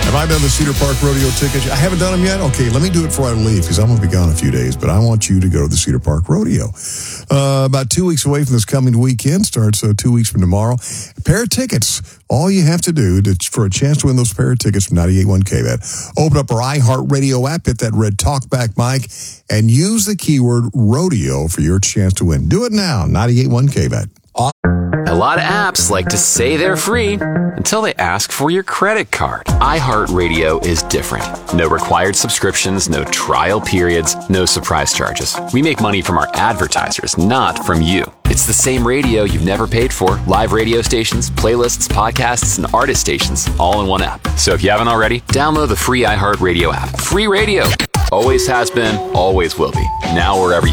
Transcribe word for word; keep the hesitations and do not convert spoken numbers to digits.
Have I done the Cedar Park Rodeo tickets? I haven't done them yet? Okay, let me do it before I leave because I'm going to be gone a few days, but I want you to go to the Cedar Park Rodeo. Uh, about two weeks away from this coming weekend, starts uh, two weeks from tomorrow. A pair of tickets. All you have to do to, for a chance to win those pair of tickets from ninety-eight point one K V A T, open up our iHeartRadio app, hit that red talkback mic, and use the keyword rodeo for your chance to win. Do it now, ninety-eight point one K V A T. A lot of apps like to say they're free until they ask for your credit card. iHeartRadio is different. No required subscriptions, no trial periods, no surprise charges. We make money from our advertisers, not from you. It's the same radio you've never paid for. Live radio stations, playlists, podcasts, and artist stations, all in one app. So if you haven't already, download the free iHeartRadio app. Free radio. Always has been, always will be. Now wherever you